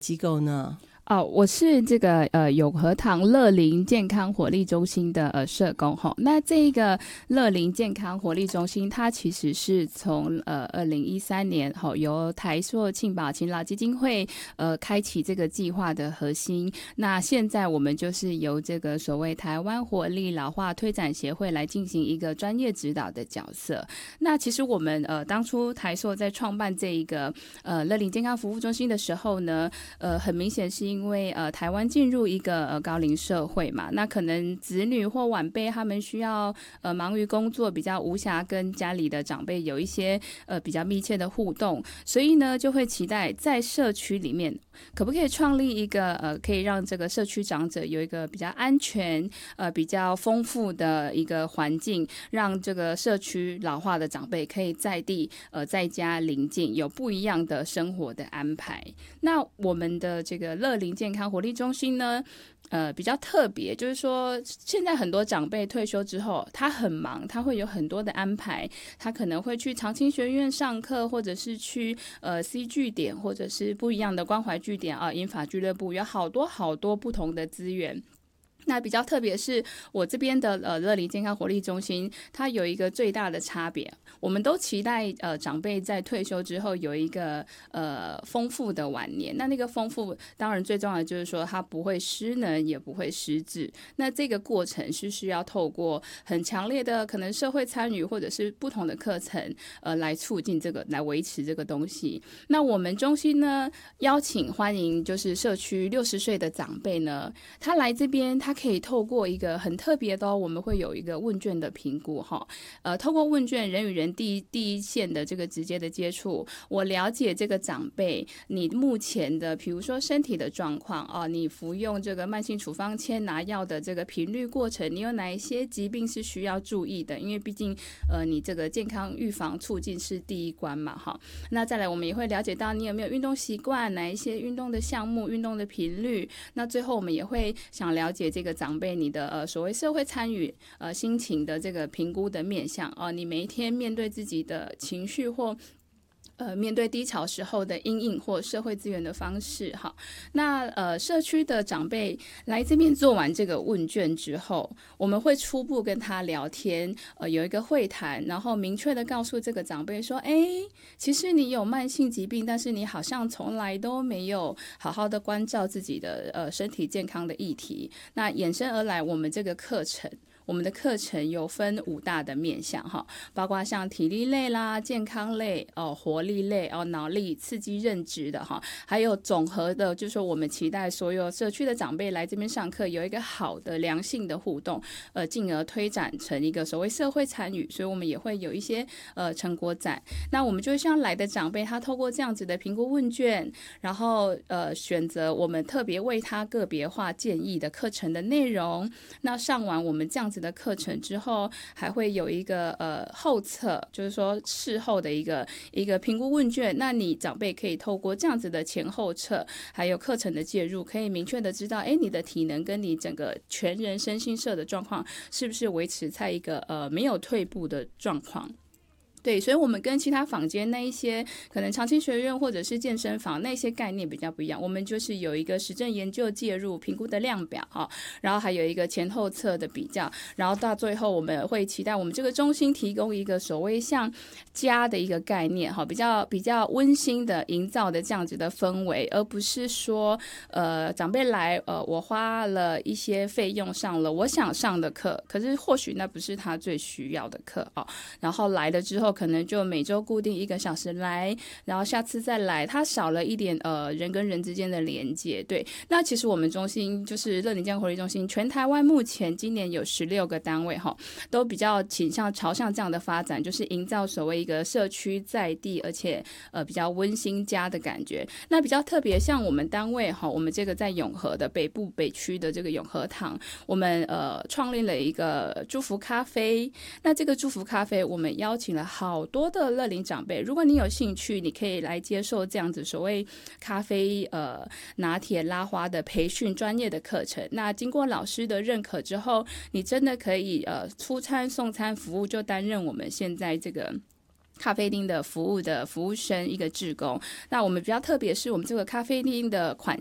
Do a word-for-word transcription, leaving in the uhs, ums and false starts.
机构呢？ 哦，我是这个呃永和堂乐龄健康活力中心的呃社工哈。那这个乐龄健康活力中心，它其实是从呃二零一三年哈由台塑庆保勤劳基金会呃开启这个计划的核心。那现在我们就是由这个所谓台湾活力老化推展协会来进行一个专业指导的角色。那其实我们呃当初台塑在创办这一个呃乐龄健康服务中心的时候呢，呃很明显是因为呃台湾进入一个呃高龄社会嘛，那可能子女或晚辈他们需要呃忙于工作，比较无暇跟家里的长辈有一些呃比较密切的互动，所以呢就会期待在社区里面可不可以创立一个呃可以让这个社区长者有一个比较安全呃比较丰富的一个环境，让这个社区老化的长辈可以在地呃在家邻近有不一样的生活的安排。那我们的这个乐龄健康活力中心呢，呃，比较特别，就是说，现在很多长辈退休之后，他很忙，他会有很多的安排，他可能会去长青学院上课，或者是去呃 C 据点，或者是不一样的关怀据点啊，银发俱乐部，有好多好多不同的资源。那比较特别是我这边的呃乐龄健康活力中心，它有一个最大的差别，我们都期待呃长辈在退休之后有一个呃丰富的晚年。那那个丰富，当然最重要的就是说他不会失能，也不会失智。那这个过程是需要透过很强烈的可能社会参与，或者是不同的课程呃来促进这个，来维持这个东西。那我们中心呢，邀请欢迎就是社区六十岁的长辈呢，他来这边他。他可以透过一个很特别的、哦、我们会有一个问卷的评估哈，呃，透过问卷人与人第一第一线的这个直接的接触，我了解这个长辈你目前的，比如说身体的状况哦，你服用这个慢性处方签拿药的这个频率过程，你有哪一些疾病是需要注意的？因为毕竟呃，你这个健康预防促进是第一关嘛哈。那再来，我们也会了解到你有没有运动习惯，哪一些运动的项目、运动的频率。那最后我们也会想了解这个长辈你的呃所谓社会参与呃心情的这个评估的面向哦、呃，你每一天面对自己的情绪或呃，面对低潮时候的因应或社会资源的方式哈。那呃，社区的长辈来这边做完这个问卷之后，我们会初步跟他聊天，呃，有一个会谈，然后明确的告诉这个长辈说，哎，其实你有慢性疾病，但是你好像从来都没有好好的关照自己的呃身体健康的议题。那衍生而来，我们这个课程。我们的课程有分五大的面向哈，包括像体力类啦、健康类、哦活力类、哦脑力、刺激认知的哈，还有总和的，就是说我们期待所有社区的长辈来这边上课，有一个好的良性的互动，呃，进而推展成一个所谓社会参与，所以我们也会有一些呃成果展。那我们就像来的长辈，他透过这样子的评估问卷，然后呃选择我们特别为他个别化建议的课程的内容。那上完我们这样子的课程之后，还会有一个呃后测，就是说事后的一个一个评估问卷。那你长辈可以透过这样子的前后测，还有课程的介入，可以明确的知道，哎，你的体能跟你整个全人身心社的状况是不是维持在一个呃没有退步的状况。对，所以我们跟其他坊间那一些可能长青学院或者是健身房那些概念比较不一样，我们就是有一个实证研究介入评估的量表哈，然后还有一个前后测的比较，然后到最后我们会期待我们这个中心提供一个所谓像家的一个概念哈，比较比较温馨的营造的这样子的氛围，而不是说呃长辈来呃我花了一些费用上了我想上的课，可是或许那不是他最需要的课哦，然后来了之后。可能就每周固定一个小时来，然后下次再来，它少了一点呃人跟人之间的连接。对，那其实我们中心就是乐龄健康活力中心，全台湾目前今年有十六个单位哈，都比较倾向朝向这样的发展，就是营造所谓一个社区在地，而且呃比较温馨家的感觉。那比较特别，像我们单位哈，我们这个在永和的北部北区的这个永和堂，我们呃创立了一个祝福咖啡。那这个祝福咖啡，我们邀请了好多的乐龄长辈，如果你有兴趣，你可以来接受这样子所谓咖啡呃拿铁拉花的培训专业的课程。那经过老师的认可之后，你真的可以呃出餐送餐服务就担任我们现在这个咖啡厅的服务的服务生，一个志工。那我们比较特别是我们这个咖啡厅的款